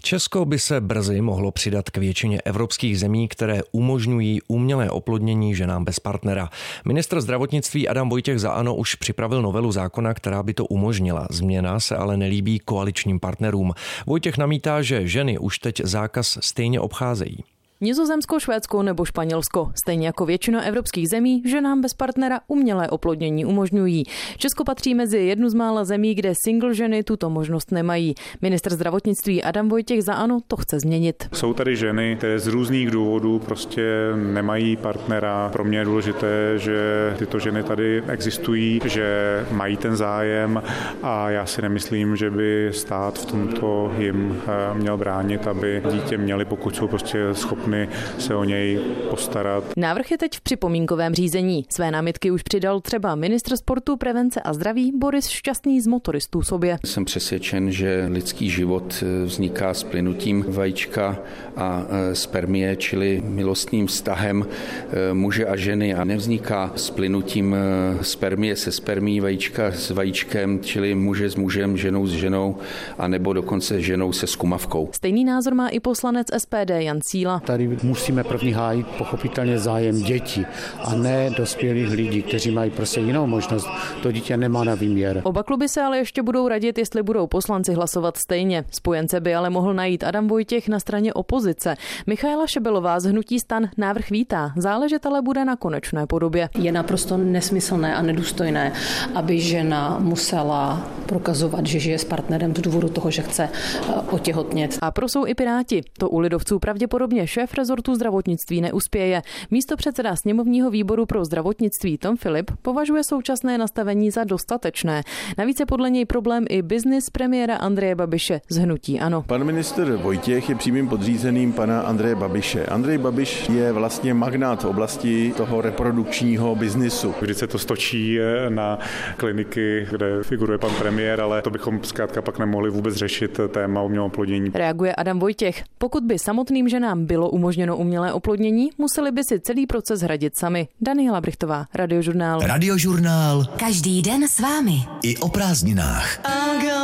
Česko by se brzy mohlo přidat k většině evropských zemí, které umožňují umělé oplodnění ženám bez partnera. Ministr zdravotnictví Adam Vojtěch za ANO už připravil novelu zákona, která by to umožnila. Změna se ale nelíbí koaličním partnerům. Vojtěch namítá, že ženy už teď zákaz stejně obcházejí. Nizozemsko, Švédsko nebo Španělsko, stejně jako většina evropských zemí, ženám bez partnera umělé oplodnění umožňují. Česko patří mezi jednu z mála zemí, kde single ženy tuto možnost nemají. Ministr zdravotnictví Adam Vojtěch za ANO to chce změnit. Jsou tady ženy, které z různých důvodů prostě nemají partnera. Pro mě je důležité, že tyto ženy tady existují, že mají ten zájem a já si nemyslím, že by stát v tomto jim měl bránit, aby dítě měli, pokud jsou prostě schopni se o něj postarat. Návrh je teď v připomínkovém řízení. Své námitky už přidal třeba ministr sportu, prevence a zdraví Boris Šťastný z Motoristů sobě. Jsem přesvědčen, že lidský život vzniká splynutím vajíčka a spermie, čili milostným vztahem muže a ženy, a nevzniká splynutím spermie se spermií, vajíčka s vajíčkem, čili muže s mužem, ženou s ženou, a nebo dokonce ženou se skumavkou. Stejný názor má i poslanec SPD Jan Síla. Tady musíme první hájit pochopitelně zájem dětí a ne dospělých lidí, kteří mají prostě jinou možnost. To dítě nemá na výměr. Oba kluby se ale ještě budou radit, jestli budou poslanci hlasovat stejně. Spojence by ale mohl najít Adam Vojtěch na straně opozice. Michaela Šebelová z hnutí STAN návrh vítá. Záležet ale bude na konečné podobě. Je naprosto nesmyslné a nedůstojné, aby žena musela prokazovat, že žije s partnerem z důvodu toho, že chce otěhotnět. A prosou i Piráti. To u lidovců pravděpodobně šéf rezortu zdravotnictví neuspěje. Místopředseda sněmovního výboru pro zdravotnictví Tom Filip považuje současné nastavení za dostatečné. Navíc je podle něj problém i biznis premiéra Andreje Babiše z hnutí ANO. Pan ministr Vojtěch je přímým podřízeným pana Andreje Babiše. Andrej Babiš je vlastně magnát v oblasti toho reprodukčního biznisu. Vždy se to stočí na kliniky, kde figuruje pan premiér, ale to bychom zkrátka pak nemohli vůbec řešit téma umělého oplodnění. Reaguje Adam Vojtěch. Pokud by samotným ženám bylo umožněno umělé oplodnění, museli by si celý proces hradit sami. Daniela Brichtová, Radiožurnál. Radiožurnál. Každý den s vámi. I o prázdninách.